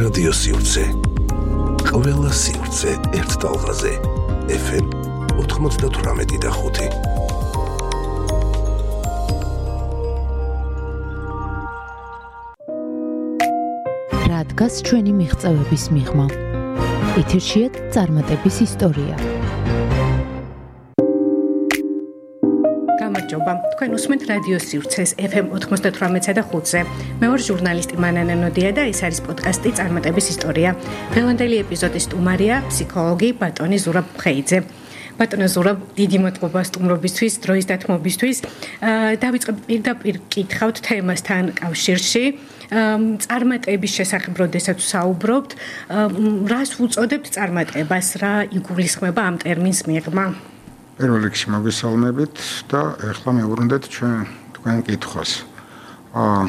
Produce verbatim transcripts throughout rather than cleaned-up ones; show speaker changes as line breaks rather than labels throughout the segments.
რადიო სივრცე. ყველა სივრცე ერთ ტალღაზე. ეფ ემ ოთხმოცდათვრამეტი და ხუთი.
რადგას ჩვენი მიღწევების მიღმა. ეთერშია წარმატების ისტორია.
გამარჯობა, თქვენ უსმენთ რადიო სივრცეს ეფ ემ ოთხმოცდათვრამეტი და ხუთზე. მე ვარ ჟურნალისტი მანანა ნოდია და ეს არის პოდკასტი წარმატების ისტორია. დღევანდელი ეპიზოდის სტუმარია ფსიქოლოგი ბატონი ზურაბ ხეიძე. ბატონო ზურაბ, დიდი მადლობა სტუმრობისთვის, დროის დათმობისთვის. დავიწყებ პირდაპირ კითხავთ თემასთან კავშირში. წარმატების შესახებ როდესაც საუბრობთ, რას უწოდებთ წარმატებას, რა იგულისხმება ამ ტერმინს მიღმა?
პირველ რიგში მოგესალმებით და ეხლა მივუბრუნდეთ ჩვენ თქვენ კითხვას. აა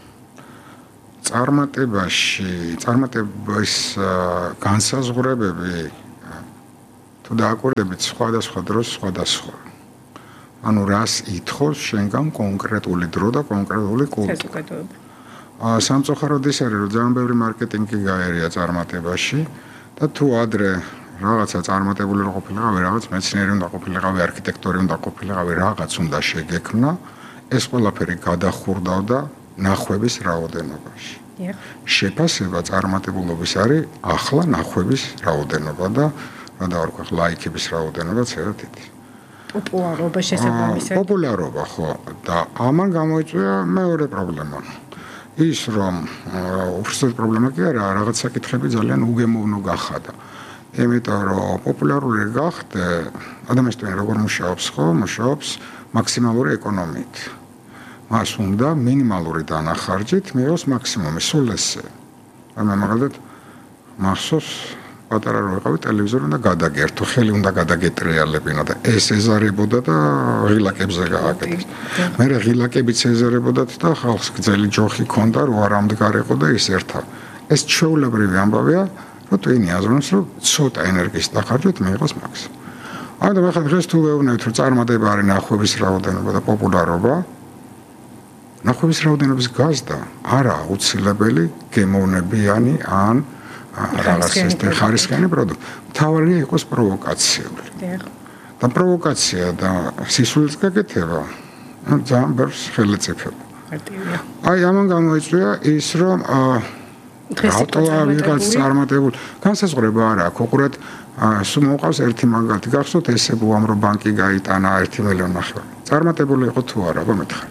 წარმატებაში, წარმატების განსაზღვრებები თუ დააკვირდებით სხვადასხვა დროს სხვადასხვა. ანუ რას ითხოვს შენგან კონკრეტული დრო და კონკრეტული კულტურა. აა სამწუხაროდ ის არის, რომ ძალიან ბევრი მარკეტინგი გაერია წარმატებაში და თუ ადრე რაღაცა წარმატებული რო ყოფილიყავი, რაღაც მეცნიერი უნდა ყოფილიყავი, არქიტექტორი უნდა ყოფილიყავი, რაღაც უნდა შეგექმნა, ეს ყველაფერი გადახურდავდა ნახვების რაოდენობაში. შეფასება წარმატებულობის არის ახლა ნახვების რაოდენობა და რა დავარქვა ლაიქების რაოდენობა ცერათით.
პოპულარობა შესაბამისად.
პოპულარობა ხო და ამან გამოიწვია მეორე პრობლემა. ის რომ უბრალოდ პრობლემა კი არა, რაღაც საკითხები ძალიან უგემოვნო გახადა. იმიტომ რომ პოპულარული გახდა, ადამიანს როგორ მუშაობს ხო, მუშაობს მაქსიმალური ეკონომიით. მას უნდა მინიმალური დანახარჯით მიიღოს მაქსიმუმი, სულ ესე. ანუ მაგალითად მახსოვს პატარა რო ვიყავი ტელევიზორი უნდა გადაგერთო, ხელი უნდა გადაგეტრიალებინა და ეს ეზარებოდა და ღილაკებზე გააკეთეს. მე ღილაკებიც ეზარებოდათ და ხალხს გძელი ჯოხი ქონდა, რო არ ამდგარიყო და ის ერთა. ეს ჩვეულებრივი ამბავია, რომ ტვინი აზრობს, რომ ცოტა ენერგიის დახარჯვით მიიღოს მაქსიმუმი. ანუ ახლა დღეს თუ ვეუბნებით, რომ წარმატება არის ნახვების რაოდენობა და პოპულარობა, ნახვების რაოდენობის გაზრდა არა აუცილებელი გემოვნებიანი ან რაღაც ეს ხარისხიანი პროდუქტი. მთავარია იყოს პროვოკაციული. და პროვოკაცია და სისულს გაკეთება ძალიან ბევრს ხელეწიფება. აი ამან გამოიწვია ის, რომ რატო ვიღაც წარმატებული განსაზღვრება არ აქვს. უყურეთ, სულ მოყავს ერთი მაგალითი. გახსოვთ ესე უამრო ბანკი გაიტანა ერთი მილიონი ნახევარი. წარმატებული იყო თუ არა, გომეთხარით.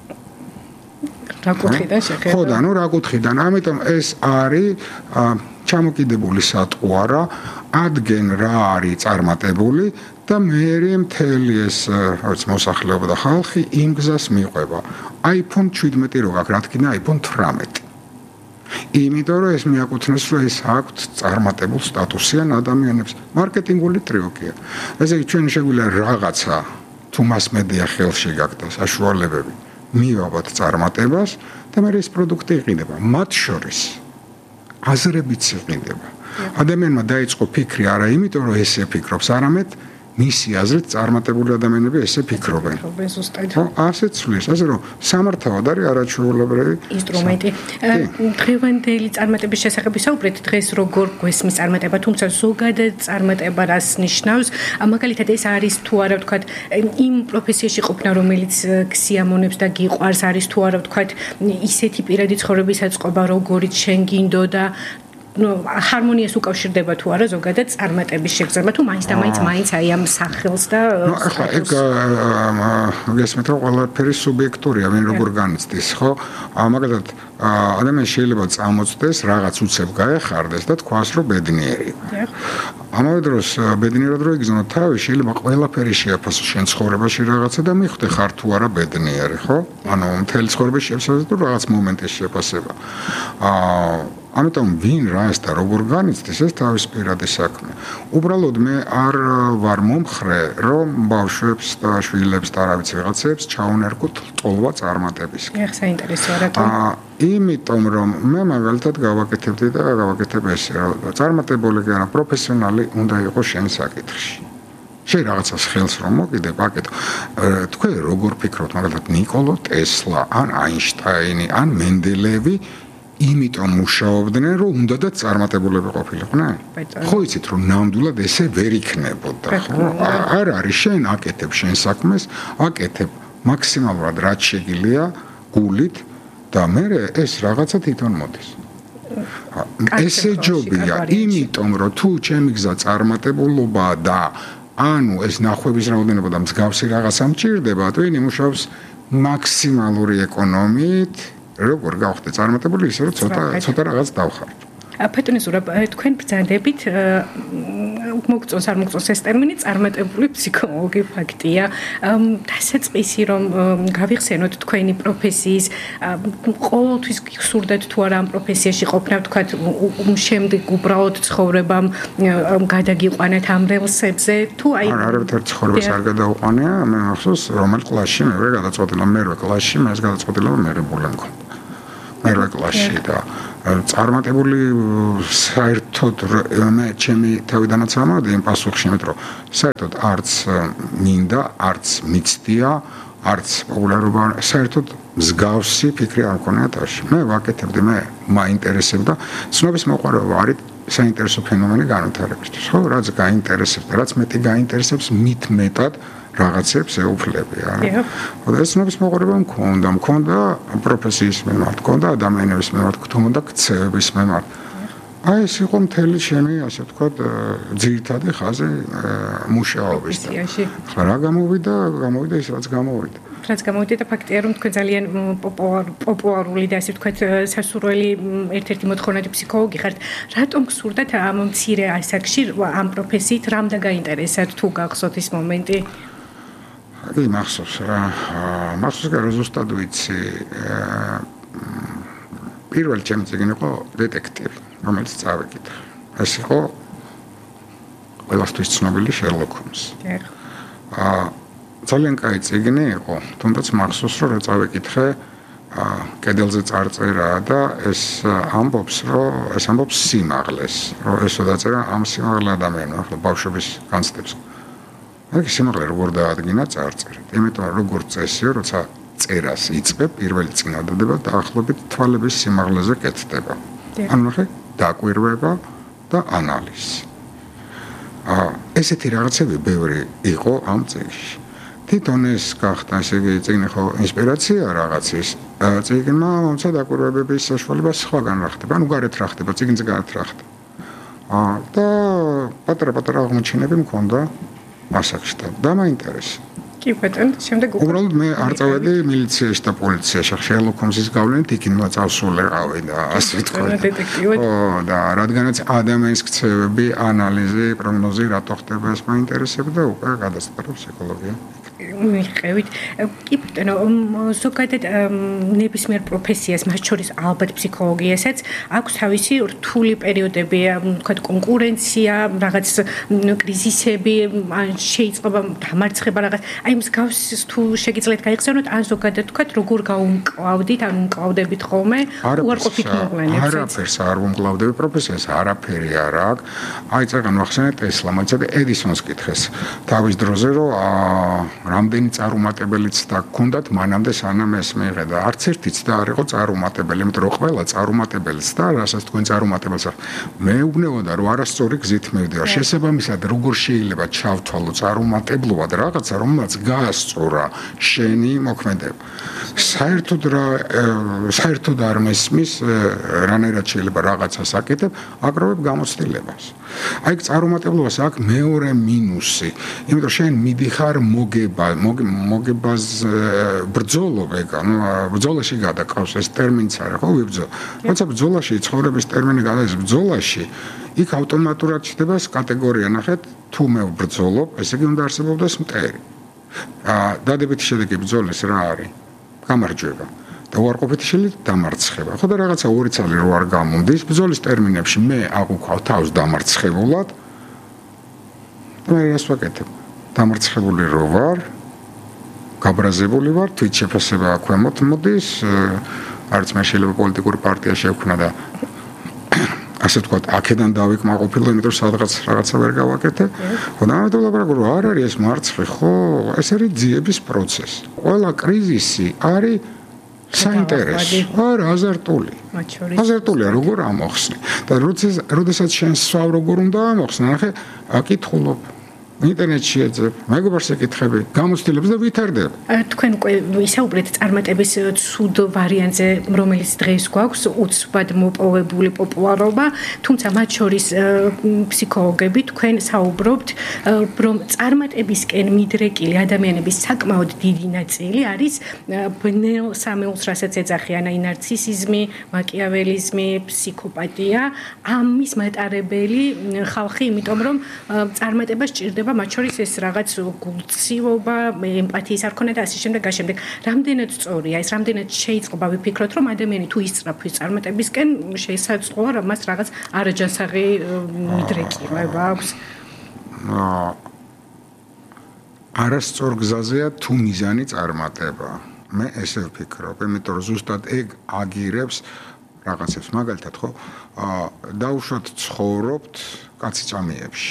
რა კუთხიდან შეხება?
ხო და ნუ რა კუთხიდან. ამიტომ ეს არის ჩამოკიდებული სატყუ არა, ადგენ რა არის წარმატებული და მე მთელი ეს რაც მოსახლეობა და ხალხი იმ გზას მიყვება. აიფონ შვიდმეტი რო გაქვს, რა თქმა აიფონ თვრამეტი. იმიტომ რომ ეს მიაკუთვნებს, რომ ეს აქვთ წარმატებულ სტატუსიან ადამიანებს. მარკეტინგული ტრიოკია. ესე იგი ჩვენ შეგვიძლია რაღაცა თუ მასმედია ხელში გაქვს და საშუალებები მივაბოთ წარმატებას და მე ეს პროდუქტი იყიდება. მათ შორის აზრებიც იყიდება. ადამიანმა დაიწყო ფიქრი არა იმიტომ რომ ესე ფიქრობს, არამედ მისი აზრით წარმატებული ადამიანები ესე ფიქრობენ. ხო, ასეც ცვლის, ასე რომ სამართავად არის არაჩვეულებრივი
ინსტრუმენტი. დღევანდელი წარმატების შესახებ ვისაუბრეთ, დღეს როგორ გვესმის წარმატება, თუმცა ზოგადად წარმატება რას ნიშნავს? მაგალითად ეს არის თუ არა ვთქვათ იმ პროფესიაში ყოფნა, რომელიც გსიამონებს და გიყვარს, არის თუ არა ვთქვათ ისეთი პირადი ცხოვრების აწყობა, როგორიც შენ გინდოდა, ნუ ჰარმონიას უკავშირდება თუ არა ზოგადად წარმატების შეგრძნება თუ მაინც და მაინც მაინც აი ამ სახელს და
ნუ ახლა ეგ გესმით რომ ყველაფერი სუბიექტურია, ვინ როგორ განიცდის, ხო? მაგალითად ადამიანს შეიძლება წამოწდეს, რაღაც უცებ გაეხარდეს და თქვას რომ ბედნიერი. ამავე დროს ბედნიერად რო იგრძნო თავი, შეიძლება ყველაფერი შეაფასო შენ ცხოვრებაში რაღაცა და მიხვდე ხარ თუ არა ბედნიერი, ხო? ანუ მთელი ცხოვრება შეაფასო თუ რაღაც მომენტის შეფასება. აა ამიტომ ვინ რას და როგორ განიცდის, ეს თავის პირადი საქმე. უბრალოდ მე არ ვარ მომხრე, რომ ბავშვებს და შვილებს და რა ვიცი რაღაცებს ჩაუნერგოთ ტოლვა წარმატებისკენ.
ეხ საინტერესოა რატომ?
აა იმიტომ რომ მე მაგალითად გავაკეთებდი და გავაკეთებ ესე, რომ წარმატებული კი არა, პროფესიონალი უნდა იყოს შენ საკითხში. შენ რაღაცას ხელს რომ მოკიდე, აკეთო. თქვენ როგორ ფიქრობთ, მაგალითად ნიკოლო ტესლა, ან აინშტაინი, ან მენდელევი იმიტომ მუშაობდნენ, რომ უნდათ წარმატებულები ყოფილიყვნენ. ხო იცით, რომ ნამდვილად ესე ვერ იქნებოდა, ხო? არ არის შენ აკეთებ შენ საქმეს, აკეთებ მაქსიმალურად რაც შეგიძლია გულით და მე ეს რაღაცა თვითონ მოდის. ესე ჯობია, იმიტომ რომ თუ ჩემი გზა წარმატებულობაა და ანუ ეს ნახვების რაოდენობა და მსგავსი რაღაცა მჭირდება, თუ იმუშავებს მაქსიმალური ეკონომიით, როგორ გავხდე წარმატებული, ისე რომ ცოტა ცოტა რაღაც დავხარჯო.
ბატონი ზურაბ, თქვენ ბრძანდებით მოგწონს არ მოგწონს ეს ტერმინი წარმატებული ფსიქოლოგი ფაქტია. დასაწყისი რომ გავიხსენოთ თქვენი პროფესიის ყოველთვის გსურდეთ თუ არა ამ პროფესიაში ყოფნა, თქვათ შემდეგ უბრალოდ ცხოვრებამ გადაგიყვანეთ ამ რელსებზე თუ აი
არ არავითარ ცხოვრებას არ გადაუყვანია, მე მახსოვს რომელ კლასში მე ვერ გადაწყვეტილა მერვე კლასში, მე ეს გადაწყვეტილა მერე ბულენკო. მერვე კლასში და წარმატებული საერთოდ მე ჩემი თავიდანაც ამავდე იმ პასუხში მეტრო საერთოდ არც მინდა, არც მიცდია, არც პოპულარობა საერთოდ მსგავსი ფიქრი არ მქონია თავში. მე ვაკეთებდი, მე მაინტერესებდა ცნობის მოყვარეობა არის საინტერესო ფენომენი განვითარებისთვის. ხო, რაც გაინტერესებს და რაც მეტი გაინტერესებს, მით მეტად რაღაცებს ეუფლები, არა? ხო, ეს ცნობის მოყვარეობა მქონდა, მქონდა პროფესიის მიმართ, მქონდა ადამიანების მიმართ, მქონდა ქცევების მიმართ. აი ეს იყო მთელი ჩემი, ასე ვთქვათ, ძირითადი ხაზი მუშაობის. ხო, რა გამოვიდა, გამოვიდა ის, რაც გამოვიდა.
რაც გამოვიდა და ფაქტია, რომ თქვენ ძალიან პოპულარული და ასე ვთქვათ, სასურველი ერთ-ერთი მოთხოვნადი ფსიქოლოგი ხართ. რატომ გსურდათ ამ მცირე ასაკში ამ პროფესიით რამ დაგაინტერესათ თუ გახსოვთ ის მომენტი?
კი, მახსოვს რა. მახსოვს რა ზუსტად ვიცი. პირველი ჩემი წიგნი იყო დეტექტივი, რომელიც წავიკითხე. ეს იყო ყველასთვის ცნობილი შერლოკ ჰოლმსი. აა ძალიან კაი წიგნი იყო, თუნდაც მახსოვს რომ რა წავიკითხე, აა კედელზე წარწერა და ეს ამბობს, რომ ეს ამბობს სიმაღლეს, რომ ესო დაწერა ამ სიმაღლე ადამიანს, ახლა ბავშვების განცდებს. აი სიმაღლე როგორ დაადგინა წარწერით. იმიტომ რომ როგორც წესიო, როცა წერას იწყებ, პირველი წინადადება დაახლოებით თვალების სიმაღლეზე კეთდება. ანუ ნახე, დაკვირვება და ანალიზი. აა ესეთი რაღაცები ბევრი იყო ამ წიგნში. თვითონ ეს გახდა, ესე იგი, წიგნი ხო ინსპირაცია რაღაცის. წიგნმა მომცა დაკვირვებების საშუალება სხვაგან რა ხდება, ანუ გარეთ რა ხდება, წიგნზე გარეთ რა ხდება. აა და პატარა-პატარა აღმოჩენები მქონდა ასაკში და მაინტერესა.
კი ბატონო, შემდეგ
უბრალოდ მე არ წავედი მილიციაში და პოლიციაში, შერლოკ ჰოლმსის გავლენით იქინვა წავსულიყავი და ასე ვთქვათ. ო და რადგანაც ადამიანის ქცევები, ანალიზი, პროგნოზი რატო ხდება ეს მაინტერესებდა უკვე გადასწრო ფსიქოლოგია.
მიყევით. კი ბატონო, ზოგადად ნებისმიერ პროფესიას, მათ შორის ალბათ ფსიქოლოგიასაც აქვს თავისი რთული პერიოდები, ვთქვათ, კონკურენცია, რაღაც კრიზისები, ან შეიძლება დამარცხება რაღაც. აი მსგავს თუ შეგიძლიათ გაიხსენოთ, ან ზოგადად ვთქვათ, როგორ გაუმკლავდით, ან უმკლავდებით ხოლმე უარყოფით მოვლენებს.
არაფერს არ უმკლავდები პროფესიას, არაფერი არ აქვს. აი წეგან ვახსენე ტესლა, მოიცადე ედისონს კითხეს თავის დროზე, რომ რამდენი წარუმატებელიც და გქონდათ მანამდე სანამ ეს მიიღედა. არც ერთიც და არ იყო წარუმატებელი, იმიტომ რომ ყველა წარუმატებელს და რასაც თქვენ წარუმატებელს მეუბნებოდა, რომ არასწორი გზით მივდივარ. შესაბამისად, როგორ შეიძლება ჩავთვალო წარუმატებლობად რაღაცა, რომელსაც გაასწორა შენი მოქმედება. საერთოდ რა საერთოდ არ მესმის, რანაირად შეიძლება რაღაცას აკეთებ, აკროვებ გამოცდილებას. აი წარუმატებლობას აქვს მეორე მინუსი, იმიტომ შენ მიდიხარ მოგება, მოგებას ბრძოლობ, ანუ ბრძოლაში გადაკავს ეს ტერმინიც არა, ხო ვიბრძოლ. როცა ბრძოლაში ცხოვრების ტერმინი გადადის ბრძოლაში, იქ ავტომატურად ჩდება კატეგორია, ნახეთ, თუ მე ვბრძოლობ, ესე იგი უნდა არსებობდეს მტერი. აა დადებითი შედეგი ბრძოლის რა არის? გამარჯვება. და უარყოფითი შედეგი დამარცხება. ხო და რაღაცა ორი ცალი რო არ გამომდის, ბრძოლის ტერმინებში მე აღვქვავ თავს დამარცხებულად. და მე ეს ვაკეთებ. დამარცხებული რო ვარ, გაბრაზებული ვარ, თვით შეფასება აქვემოთ მოდის, არც მე შეიძლება პოლიტიკური პარტია შევქმნა და ასე ვთქვათ, აქედან დავიკმაყოფილო, იმიტომ რომ სადღაც რაღაცა ვერ გავაკეთე. ხო და ამიტომ ლაპარაკობ, რომ არ არის ეს მარცხი, ხო, ეს არის ძიების პროცესი. ყველა კრიზისი არის საინტერესო, არა აზარტული. აზარტულია როგორ ამოხსნი. და როდესაც შენ სვავ როგორ უნდა ამოხსნი, ნახე, აკითხულობ. ინტერნეტში ეძებ, მეგობარს ეკითხები, გამოცდილებს და ვითარდება.
თქვენ უკვე ისაუბრეთ წარმატების ცუდ ვარიანტზე, რომელიც დღეს გვაქვს, უცბად მოპოვებული პოპულარობა, თუმცა მათ შორის ფსიქოლოგები თქვენ საუბრობთ, რომ წარმატებისკენ მიდრეკილი ადამიანების საკმაოდ დიდი ნაწილი არის ბნელ-სამეულს, რასაც ეძახიან, აი ნარცისიზმი, მაკიაველიზმი, ფსიქოპათია, ამის მატარებელი ხალხი, იმიტომ რომ წარმატება სჭირდება მათ შორის ეს რაღაც გულწივობა, ემპათიის არქონა და ასე შემდეგ, ასე შემდეგ. რამდენად სწორია ეს, რამდენად შეიძლება ვიფიქროთ, რომ ადამიანი თუ ისწრაფვის წარმატებისკენ შესაძლოა, რომ მას რაღაც არაჯანსაღი მიდრეკილება აქვს.
არასწორ გზაზეა თუ მიზანი წარმატება. მე ესე ვფიქრობ, იმიტომ რომ ზუსტად ეგ აგირებს რაღაცებს, მაგალითად, ხო, დაუშვათ ცხოვრობთ კაციწამიებში.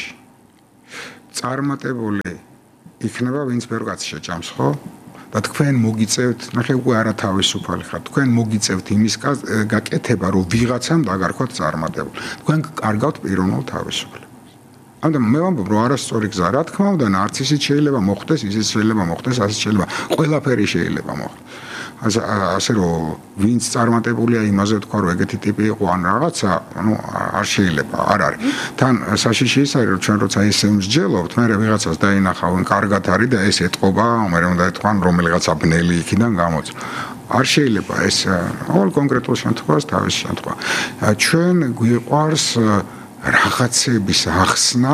წარმატებული იქნება ვინც ბევრ კაცს შეჭამს, ხო? და თქვენ მოგიწევთ, ნახე უკვე არა თავისუფალი ხართ, თქვენ მოგიწევთ იმის გაკეთება, რომ ვიღაცამ დაგარქვათ წარმატებული. თქვენ კარგავთ პიროვნულ თავისუფლებას. ამიტომ მე ვამბობ, რომ არასწორი გზა, რა თქმა უნდა, ნარცისიც შეიძლება მოხდეს, ისიც შეიძლება მოხდეს, ასე შეიძლება, ყველაფერი შეიძლება მოხდეს. ასე რომ ვინც წარმატებულია იმაზე თქვა რომ ეგეთი ტიპი იყო ან რაღაცა, ну არ შეიძლება, არ არის. თან საშიში ის არის რომ ჩვენ როცა ესე მსჯელობთ, მე ვიღაცას დაინახავენ, კარგად არის და ეს ეტყობა, მე უნდა ეთქვან რომელიღაცა ბნელი იქიდან გამოწ. არ შეიძლება ეს ყოველ კონკრეტულ შემთხვევას თავის შემთხვევა. ჩვენ გვიყვარს რაღაცების ახსნა,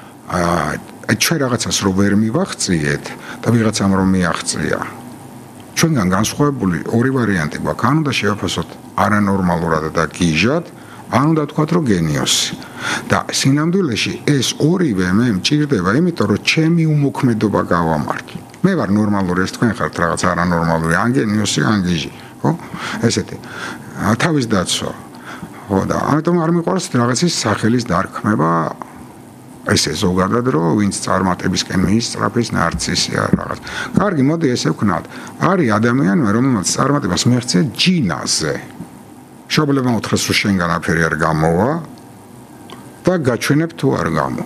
ჩვენ რაღაცას რო ვერ მივახციეთ და ვიღაცამ რომ მიაღწია. ჩვენგან განსხვავებული ორი ვარიანტი გვაქვს. ან უნდა შევაფასოთ არანორმალურად და გიჟად, ან უნდა თქვათ რომ გენიოსი. და სინამდვილეში ეს ორივე მე მჭირდება, იმიტომ რომ ჩემი უმოქმედობა გავამართლე. მე ვარ ნორმალური, ეს თქვენ ხართ რაღაც არანორმალური, ან გენიოსი, ან გიჟი, ხო? ესეთი. თავის დაცვა. ხო და ამიტომ არ მიყვარს რაღაცის სახელის დარქმება. ესე ზოგადად რომ ვინც წარმატებისკენ მიისწრაფის ნარცისია რაღაც. კარგი, მოდი ესე ვქნათ. არის ადამიანები, რომელმაც წარმატებას მიაღწია ჯინაზე. შობლებმა უთხრეს რომ შენგან აფერი არ გამოვა და გაჩვენებ თუ არ გამო.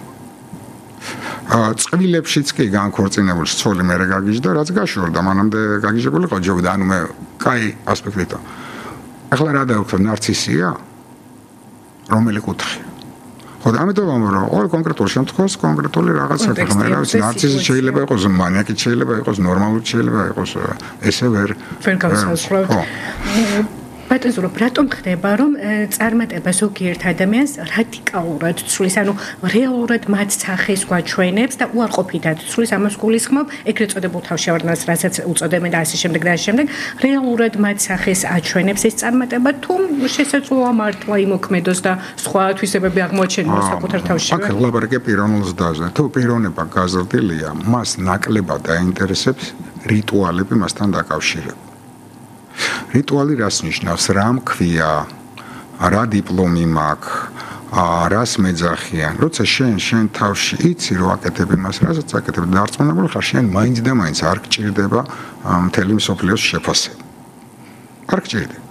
წყვილებშიც კი განქორწინებული ცოლი მერე გაგიჟდა, რაც გაშორდა, მანამდე გაგიჟებული იყო ჯობი და ანუ მე კაი ასპექტით. ახლა რა დავქრო ნარცისია? რომელი კუთხე? ხო და ამიტომ ამბობ, ყოველ კონკრეტულ შემთხვევაში კონკრეტული რაღაცა თქმა უნდა, ნარცისი შეიძლება იყოს, მანიაკი შეიძლება იყოს, ნორმალური შეიძლება იყოს, ესე ვერ
ვერ გავსაუბროთ. ბატონო, რატომ ხდება, რომ წარმატება ზოგიერთ ადამიანს რადიკალურად ცვლის, ანუ რეალურად მათ სახეს გვაჩვენებს და უარყოფითად ცვლის, ამას გულისხმობ, ეგრეთ წოდებულ თავშევარდნას, რასაც უწოდებენ და ასე შემდეგ და ასე შემდეგ, რეალურად მათ სახეს აჩვენებს ეს წარმატება, თუ შესაძლოა მართლა იმოქმედოს და სხვა თვისებები აღმოაჩენოს საკუთარ თავში.
აქ ლაპარაკია პიროვნულს დაზნე. თუ პიროვნება გაზრდილია, მას ნაკლებად დაინტერესებს რიტუალები მასთან დაკავშირებით. რიტუალი რას ნიშნავს? რა მქვია, რა დიპლომი მაქვს, რას მეძახიან. როცა შენ შენ თავში იცი რომ აკეთებ იმას, რასაც აკეთებ და დარწმუნებული ხარ, შენ მაინც და მაინც არ გჭირდება მთელი მსოფლიოს შეფასება. არ გჭირდება.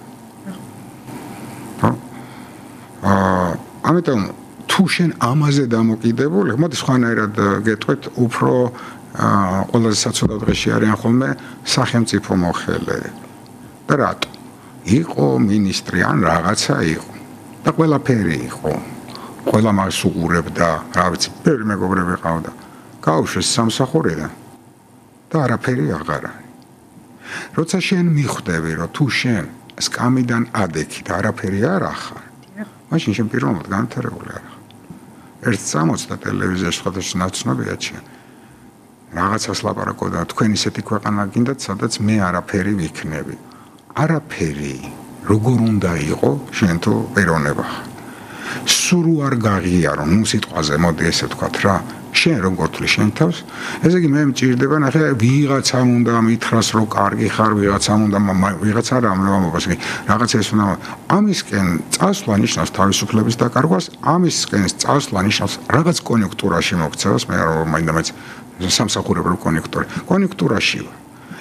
აა, ამიტომ თუ შენ ამაზე დამოკიდებული, მოდი სხვანაირად გეტყვით, უფრო ყველაზე საცოდავ დღეში არიან ხოლმე სახელმწიფო მოხელე. და რატო? იყო მინისტრი ან რაღაცა იყო. და ყველაფერი იყო. ყველა მას უყურებდა, რა ვიცი, ბევრი მეგობრები ყავდა. გაუშვეს სამსახურიდან და არაფერი აღარ არის. როცა შენ მიხვდები, რომ თუ შენ სკამიდან ადექით არაფერი არ ახარ, მაშინ შენ პიროვნულად განვითარებული არ ხარ. ერთ წამოწდა ტელევიზიაში სხვადასხვა ნაცნობია ჩვენ. რაღაცას ლაპარაკობდა, თქვენ ისეთი ქვეყანა გინდათ, სადაც მე არაფერი ვიქნები. არაფერი როგორ უნდა იყო შენ თუ პიროვნება. სულ არ გაღიარო, ნუ სიტყვაზე მოდი ესე ვთქვათ რა. შენ როგორ თვლი შენ თავს? ესე იგი მე მჭირდება ნახე ვიღაცამ უნდა მითხრას რომ კარგი ხარ, ვიღაცამ უნდა ვიღაცა რა ამბობს კი რაღაცა ეს უნდა ამისკენ წასვლა ნიშნავს თავისუფლების დაკარგვას, ამისკენ წასვლა ნიშნავს რაღაც კონიუნქტურაში მოქცევას, მე არ მაინდა მეც სამსახურებრივ კონიუნქტურა. კონიუნქტურაში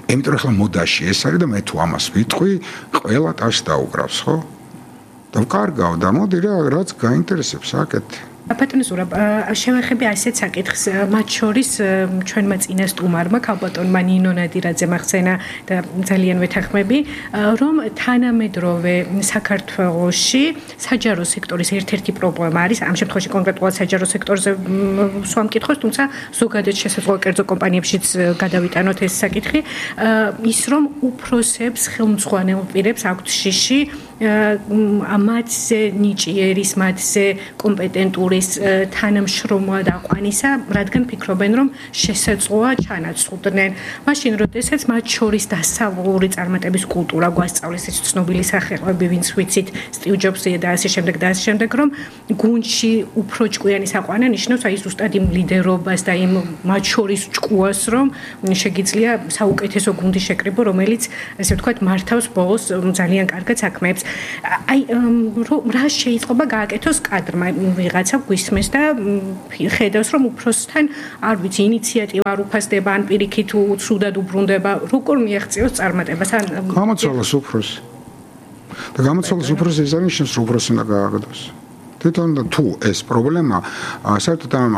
იმიტომ რომ ახლა მოდაში ეს არის და მე თუ ამას ვიტყვი, ყველა ტაშს დაუკრავს, ხო? და ვკარგავ და მოდი რა, რაც გაინტერესებს, აკეთე.
ბატონო ზურაბ, შევეხები ასეთ საკითხს, მათ შორის ჩვენმა წინა სტუმარმა ქალბატონმა ნინო ნადირაძემ ახსენა და ძალიან ვეთანხმები, რომ თანამედროვე საქართველოში საჯარო სექტორის ერთ-ერთი პრობლემა არის, ამ შემთხვევაში კონკრეტულად საჯარო სექტორზე სვამ კითხოს, თუმცა ზოგადად შესაძლოა კერძო კომპანიებშიც გადავიტანოთ ეს საკითხი, ის რომ უფროსებს ხელმძღვანელ პირებს აქვთ შიში მათზე ნიჭიერის, მათზე კომპეტენტური თანამშრომლად აყვანისა, რადგან ფიქრობენ, რომ შესაძლოა ჩანაცვლდნენ. მაშინ, როდესაც მათ შორის დასავლური წარმატების კულტურა გვასწავლის, ეს ცნობილი სახელები, ვინც ვიცით, სტივ ჯობსი და ასე შემდეგ და ასე შემდეგ, რომ გუნდში უფრო ჭკვიანი საყვანა ნიშნავს აი ზუსტად იმ ლიდერობას და იმ მათ შორის ჭკუას, რომ შეგიძლია საუკეთესო გუნდი შეკრიბო, რომელიც ესე ვთქვათ, მართავს ბოლოს ძალიან კარგად საქმეებს. აი რა შეიძლება გააკეთოს კადრმა ვიღაცა გვისმეს და ხედავს რომ უფროსთან არ ვიცი ინიციატივა არ უფასდება ან პირიქით უცუდად უბრუნდება როგორ მიაღწიოს წარმატებას ან
გამოცვალოს უფროსი და გამოცვალოს უფროსი ის არის რომ უფროსი უნდა გააგდოს თვითონ თუ ეს პრობლემა საერთოდ ამ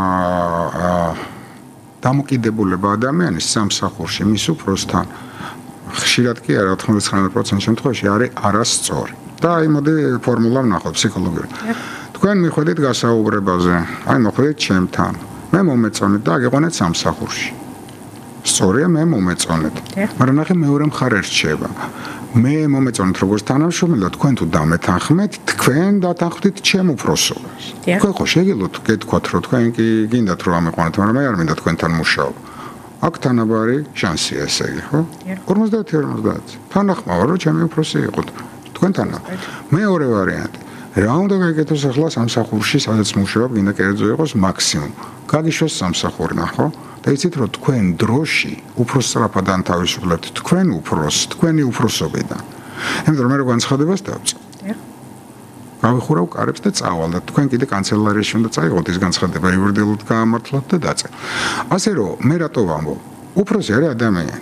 დამოკიდებულება ადამიანის სამსახურში მის უფროსთან ხშირად კი არა ოთხმოცდათხმეტ პროცენტ შემთხვევაში არის არასწორი და აი მოდი ფორმულა ვნახოთ ფსიქოლოგიურად თქვენ მიხვედით გასაუბრებაზე აი მოხვედით ჩემთან მე მომეწონეთ და აგიყვანეთ სამსახურში სწორია მე მომეწონეთ მაგრამ ნახე მეორე მხარე რჩება მე მომეწონეთ როგორც თანამშრომელი და თქვენ თუ დამეთანხმეთ თქვენ დათანხმდით ჩემ უფროსობას თქვენ ხო შეგიძლიათ გეთქვათ რომ თქვენ კი გინდათ რომ ამიყვანოთ მაგრამ მე არ მინდა თქვენთან მუშაობა აქ თანაბარი შანსია ესე იგი ხო ორმოცდაათი ორმოცდაათი თანახმავა რომ ჩემი უფროსი იყოთ თქვენთან მეორე ვარიანტი რა უნდა გაიგეთოს ახლა სამსახურში სადაც მუშაობ გინდა კერძო იყოს მაქსიმუმ გაგიშვას სამსახური ნახო და იცით რომ თქვენ დროში უფრო სწრაფად ანთავისუფლებთ თქვენ უფროს თქვენი უფროსობიდან იმიტომ რომ მე რო განცხადებას დავწერ გავიხურავ კარებს და წავალ და თქვენ კიდე კანცელარიაში უნდა წაიღოთ ეს განცხადება იურიდიულად გაამართლოთ და დაწერ ასე რომ მე რატო ვამბობ უფროსი არის ადამიანი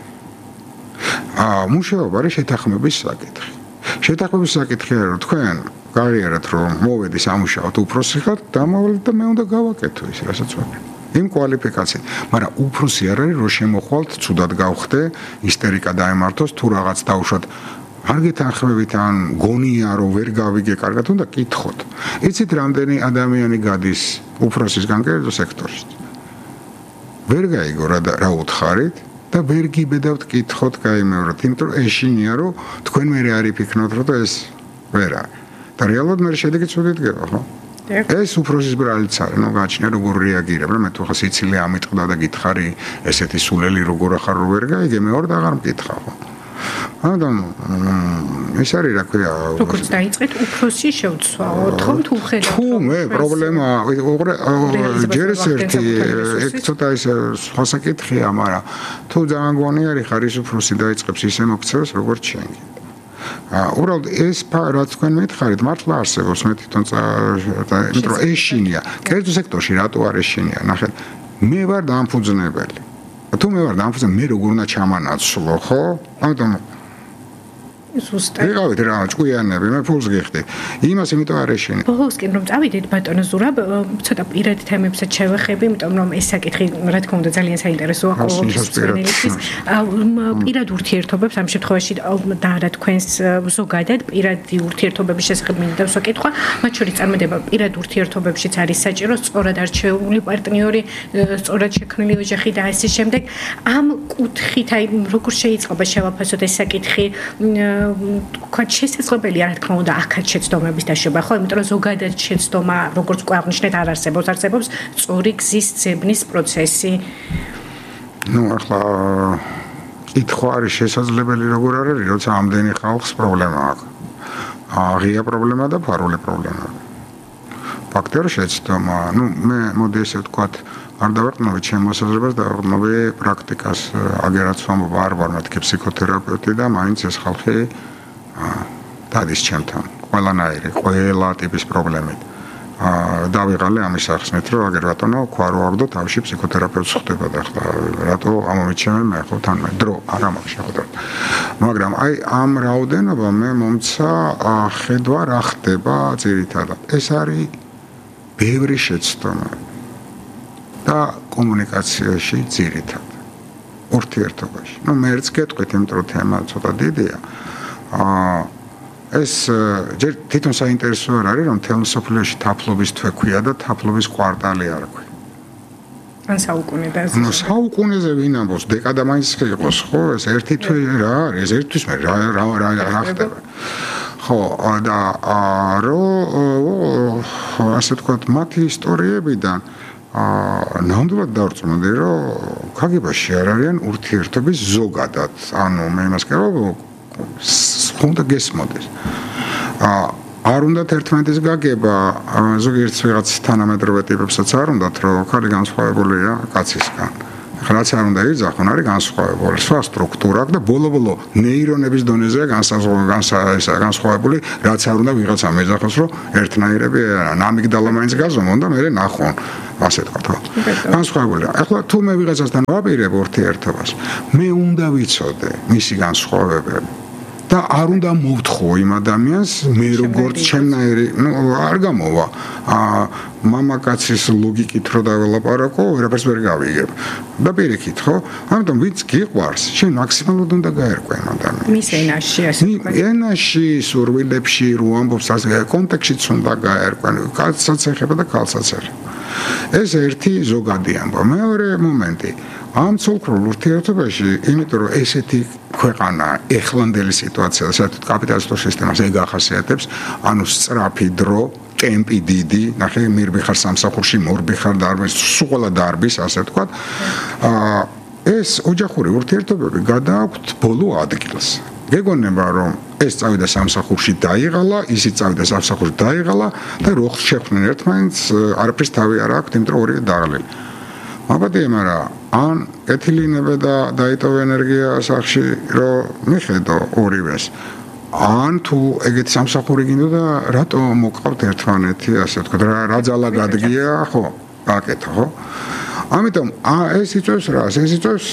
აა მუშაობა არის შეთანხმების საკითხი შეთანხმების საკითხი არის რომ თქვენ გარიერად რომ მოვედი სამუშაოდ უფროსი ხარ დამავალეთ და მე უნდა გავაკეთო ის რასაც ვაკეთე იმ კვალიფიკაციით მაგრამ უფროსი არ არის რომ შემოხვალთ ცუდად გავხდე ისტერიკა დაემართოს თუ რაღაც დაუშვათ არ გეთანხმებით ან გონია რომ ვერ გავიგე კარგად უნდა კითხოთ იცით რამდენი ადამიანი გადის უფროსისგან კერძო სექტორში ვერ გაიგო რა რა უთხარით და ვერ გიბედავთ კითხოთ გაიმეოროთ იმიტომ რომ ეშინია რომ თქვენ მე არ იფიქროთ რომ ეს ვერ არის და რეალურად მე შედეგი ცუდად დგება ხო ეს უფროსის ბრალიც არის ნუ გააჩნია როგორ რეაგირებ რა მე თუ ხა სიცილე ამიტყდა და გითხარი ესეთი სულელი როგორ ახარ რო ვერ გაიგე მეორე და აღარ მკითხა ხო ანუ ეს არის რა ქვია
როგორც დაიწყეთ უფროსი შევცვალო თხომ თუ ხედავთ
თუ მე პრობლემა უყურე ჯერ ეს ერთი ეგ ცოტა ის სხვა საკითხია მაგრამ თუ ძალიან გონიერი ხარ ის უფროსი დაიწყებს ისე მოქცევას როგორც შენი უბრალოდ ეს რაც თქვენ მითხარით მართლა არსებობს მე თვითონ იმიტომ რომ ეშინია კერძო სექტორში რატო არ ეშინია ნახეთ მე ვარ დამფუძნებელი თუ მე ვარ დამფუძნებელი მე როგორ უნდა ჩამანაცვლო ხო ამიტომ
ზუსტად.
ვიყავით რა ჭკვიანები, მე ფულს გიხდი. იმას იმიტომ არ ეშინე.
ბოლოსკენ რომ წავიდეთ ბატონო ზურაბ, ცოტა პირად თემებსაც შევეხები, იმიტომ რომ ეს საკითხი რა თქმა უნდა ძალიან საინტერესოა ყოველთვის. პირად ურთიერთობებს ამ შემთხვევაში და არა თქვენს ზოგადად პირადი ურთიერთობების შესახებ მინდა ვსაკითხვა, მათ შორის წარმატება პირად ურთიერთობებშიც არის საჭირო, სწორად არჩეული პარტნიორი, სწორად შექმნილი ოჯახი და ასე შემდეგ. ამ კუთხით აი როგორ შეიძლება შევაფასოთ ეს საკითხი თქვა შესაძლებელია რა თქმა უნდა აქაც შეცდომების დაშვება ხო იმიტომ რომ ზოგადად შეცდომა როგორც ყვავნიშნეთ არ არსებობს არსებობს სწორი გზის ძებნის პროცესი
ну ახლა კითხვა არის შესაძლებელი როგორ არის როცა ამდენი ხალხს პრობლემა აქვს აღია პრობლემა და ფარული პრობლემა ფაქტორი შეცდომა ну მე მოდი ესე ვთქვათ არ დავარყნოვე ჩემ მოსაზრებას და დავარყნოვე პრაქტიკას აგერაც ვამბობ არ ვარ მეთქე ფსიქოთერაპევტი და მაინც ეს ხალხი დადის ჩემთან ყველანაირი ყველა ტიპის პრობლემით დავიღალე ამის ახსნით, რომ აგერ ბატონო, ქვა რო აღდო თავში ფსიქოთერაპევტს ხვდება და ახლა რატო ამომიჩემენ მე ხო თან მე დრო არ ამაქვს შეხვდა. მაგრამ აი ამ რაოდენობა მე მომცა ხედვა რა ხდება ძირითადად. ეს არის ბევრი შეცდომა და კომუნიკაციაში ძირითადად ურთიერთობაში. ნუ მეც გეტყვით, იმიტომ რომ თემა ცოტა დიდია. აა ეს ჯერ თვითონ საინტერესო არ არის, რომ თელ სოფლიოში თაფლობის თვე ქვია და თაფლობის კვარტალი არ ქვია.
ან საუკუნეზე.
ნუ საუკუნეზე ვინ ამბობს, დეკადა მაინც იყოს, ხო? ეს ერთი თვე რა არის, ეს ერთთვის მე რა რა რა ხდება. ხო, და რო ასე ვთქვათ, მათი ისტორიებიდან აა ნამდვილად დავწმუნდი, რომ ქაგებაში არ არიან ურთიერთობის ზოგადად. ანუ მე იმას კი რომ უნდა გესმოდეს. აა არ უნდა ერთმანეთის გაგება, ზოგიერთ ვიღაც თანამედროვე ტიპებსაც არ უნდათ, რომ ხალი განსხვავებულია კაცისგან. რაც არ უნდა იძახონ, არის განსხვავებული, სხვა სტრუქტურა აქვს და ბოლო-ბოლო ნეირონების დონეზეა განსხვავებული, რაც არ უნდა ვიღაცა მეძახოს, რომ ერთნაირები ამიგდალა მაინც გაზომონ და მე ნახონ, ასე თქვა. განსხვავებული. ახლა თუ მე ვიღაცასთან ვაპირებ ურთიერთობას, მე უნდა ვიცოდე მისი განსხვავებები. და არ უნდა მოვთხოვ იმ ადამიანს მე როგორც ჩემნაირი, ნუ არ გამოვა. აა მამაკაცის ლოგიკით რო დაველაპარაკო, ვერაფერს ვერ გავიგებ. და პირიქით, ხო? ამიტომ ვინც გიყვარს, შენ მაქსიმალურად უნდა გაერკვე ამ ადამიანს.
მის ენაში, ასე ვთქვათ.
ენაში, სურვილებში, რო ამბობს, ასე კონტექსტშიც უნდა გაერკვე. კაცსაც ეხება და ქალსაც ეხება. ეს ერთი ზოგადი ამბავი. მეორე მომენტი. ამ ცოლქრულ ურთიერთობაში, იმიტომ რომ ესეთი ქვეყანა ეხლანდელი სიტუაცია, საერთოდ კაპიტალისტურ სისტემას ეგ ახასიათებს, ანუ სწრაფი დრო, ტემპი დიდი, ნახე, მირბი ხარ სამსახურში, მორბი ხარ დარბის, სულ ყველა დარბის, ასე ვთქვათ. აა ეს ოჯახური ურთიერთობები გადააქვთ ბოლო ადგილს. გეგონება რომ ეს წავიდა სამსახურში დაიღალა, ისიც წავიდა სამსახურში დაიღალა და რო შეხვდნენ ერთმანეთს, არაფრის თავი არ აქვს, იმიტომ რომ ორივე დაღლილი. მაბადია, მაგრამ ან ეთილინებე და დაიტოვე ენერგია სახში, რომ მიხედო ორივეს. ან თუ ეგეთი სამსახური გინდა და რატო მოყავთ ერთმანეთი, ასე ვთქვათ, რა რა ძალა გადგია, ხო? აკეთო, ხო? ამიტომ ეს იწევს რას? ეს იწევს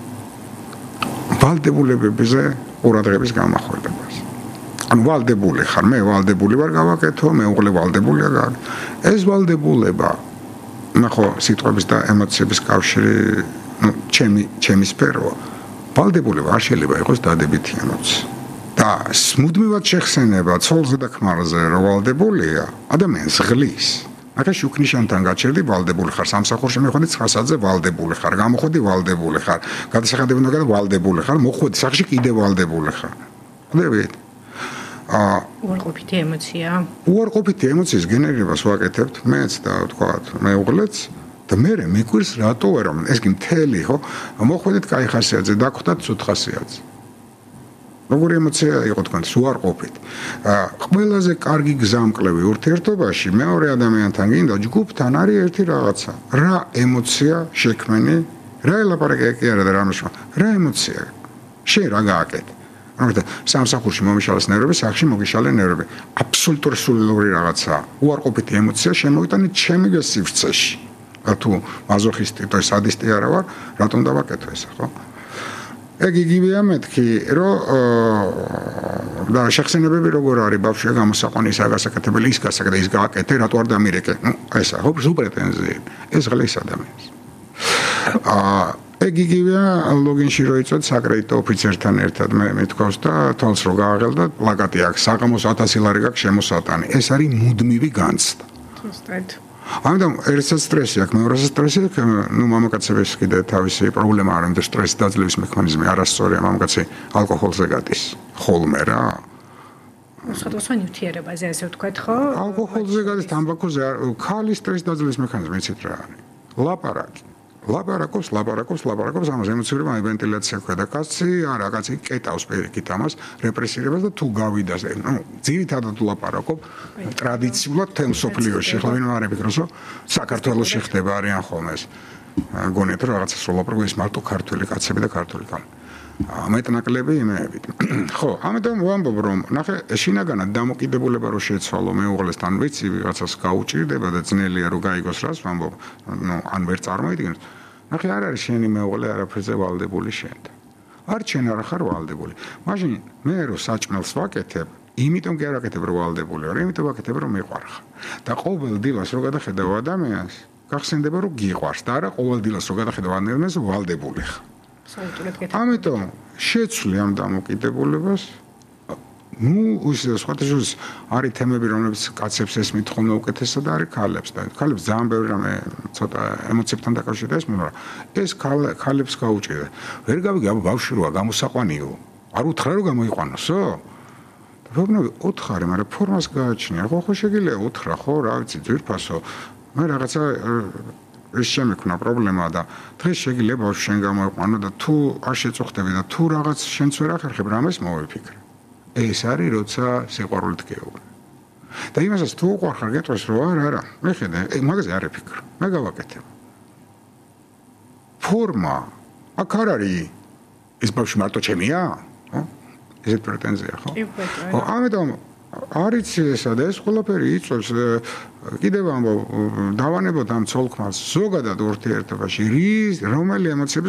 ვალდებულებებზე ყურადღების გამახვილებას. ანუ ვალდებული ხარ, მე ვალდებული ვარ გავაკეთო, მეუღლე ვალდებულია გარ. ეს ვალდებულება ნახო სიტყვების და ემოციების კავშირი, ნუ ჩემი ჩემი სფეროა. ვალდებულება არ შეიძლება იყოს დადებითი ემოცია. და მუდმივად შეხსენება ცოლზე და ქმარზე რომ ვალდებულია, ადამიანს ღლის. აკაში უკნიშანთან გაჩერდი ვალდებული ხარ, სამსახურში მეხვედი ცხრასათზე ვალდებული ხარ, გამოხვედი ვალდებული ხარ, გადასახადები უნდა ვალდებული ხარ, მოხვედი სახში კიდე ვალდებული ხარ. ხვდებით? აა
უარყოფითი ემოცია.
უარყოფითი ემოციის გენერირებას ვაკეთებთ მეც და ვთქვათ, მეუღლეც და მე მეკვირს რატო ვერ რომ ეს კი მთელი ხო? მოხვედით კაი ხასიათზე, დაგვხვდათ ცუდ ხასიათზე. როგორი ემოცია იყო თქვენ უარყოფით. აა ყველაზე კარგი გზამკვლევი ურთიერთობაში მეორე ადამიანთან გინდა ჯგუფთან არის ერთი რაღაცა. რა ემოცია შექმენი? რა ელაპარაკი კი არა და რა ნიშნა? რა ემოცია? შენ რა გააკეთე? ანუ სამსახურში მომიშალეს ნერვები, სახში მოგიშალე ნერვები. აბსოლუტური სულელური რაღაცა. უარყოფითი ემოცია შემოვიტანე ჩემი სივრცეში. თუ მაზოხისტი თუ სადისტი არა ვარ, რატომ დავაკეთო ესა, ხო? ეგ იგივეა მეთქი, რომ და შეხსენებები როგორ არის ბავშვია გამოსაყვანი ის აგასაკეთებელი ის გასაკეთე ის გააკეთე, რატო არ დამირეკე? ნუ ესა, ხო, სუპრეტენზია. ეს ღლის ადამიანს. აა ეგ იგივეა ლოგინში რო იწვეთ საკრედიტო ოფიცერთან ერთად მე მეთქავს და თვალს რო გააღელდა პლაკატი აქვს საღამოს ათასი ლარი გაქვს შემოსატანი. ეს არის მუდმივი განცდა.
ზუსტად.
ამიტომ ერთსაც სტრესი აქვს, მეორესაც სტრესი აქვს, ნუ მამაკაცების კიდე თავისი პრობლემა არის, რომ სტრესი დაძლევის მექანიზმი არასწორია, მამაკაცი ალკოჰოლზე გადის. ხოლმე რა.
სხვადასხვა ნივთიერებაზე ასე ვთქვათ, ხო?
ალკოჰოლზე გადის, თამბაქოზე, ქალის სტრესი დაძლევის მექანიზმი იცით რა არის? ლაპარაკი. ლაპარაკობს, ლაპარაკობს, ლაპარაკობს, ამას ემოციური ვენტილაცია ქვია და კაცი, არა, კაცი კეტავს პირიქით ამას, რეპრესირებას და თუ გავიდას, ნუ ძირითადად ლაპარაკობ ტრადიციულად თემ სოფლიოში, ხო ვინ არ იფიქროს, რომ საქართველოს შეხდება არიან ხოლმე ეს. გონიათ რომ რაღაცას ლაპარაკობს მარტო ქართველი კაცები და ქართული კაცები. მეტნაკლები იმეებით. ხო, ამიტომ ვამბობ, რომ ნახე, შინაგანად დამოკიდებულება რო შეცვალო მეუღლესთან, ვიცი, ვიღაცას გაუჭირდება და ძნელია რო გაიგოს რას ვამბობ, ნუ ან ვერ წარმოიდგენს. ნახე, არ არის შენი მეუღლე არაფერზე ვალდებული შენთან. არ შენ არ ხარ ვალდებული. მაშინ მე რო საჭმელს ვაკეთებ, იმიტომ კი არ ვაკეთებ რო ვალდებული ვარ, იმიტომ ვაკეთებ რომ მიყვარხარ. და ყოველ დილას რო გადახედავ ადამიანს, გახსენდება რომ გიყვარს და არა ყოველ დილას რო გადახედავ ადამიანს ვალდებული ხარ. ამიტომ შეცვლი ამ დამოკიდებულებას. ნუ უს სხვათა შორის არის თემები, რომლებიც კაცებს ესმით ხოლმე უკეთესად და არის ქალებს და ქალებს ძალიან ბევრი რამე ცოტა ემოციებთან დაკავშირდა ეს მაგრამ ეს ქალებს გაუჭირდა. ვერ გავიგე, აბა ბავშვი როა გამოსაყვანიო. არ უთხრა რომ გამოიყვანოსო? და პრობლემა უთხარი, მაგრამ ფორმას გააჩნია. ხო ხო შეგიძლია უთხრა, ხო, რა ვიცი, ძვირფასო. მე რაღაცა ეს შემექნა პრობლემა და დღეს შეგიძლია ბავშვი შენ გამოიყვანო და თუ არ შეწუხდები და თუ რაღაც შენც ვერ ახერხებ, რამეს მოვიფიქრე. ეს არის როცა სიყვარულით გეუბნები. და იმასაც თუ უყვარხარ გეტყვის რომ არა, არა, მე ხედე, მაგაზე არ ეფიქრე. მე გავაკეთებ. ფორმა აქ არ არის ეს ბავშვი მარტო ჩემია? ხო? ესეთ პრეტენზია, ხო? ხო, ამიტომ არიც ესა და ეს ყველაფერი იწვევს კიდევ ამბობ დავანებოთ ამ ცოლ-ქმარს ზოგადად ურთიერთობაში რის რომელი ემოციები